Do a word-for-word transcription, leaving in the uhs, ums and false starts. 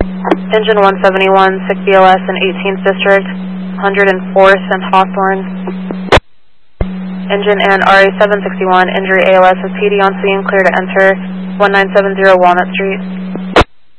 Engine one seventy-one, six B L S in eighteenth District, one hundred fourth and Hawthorne. Engine and R A seven sixty-one, injury A L S with P D on scene, clear to enter one nine seven zero Walnut Street.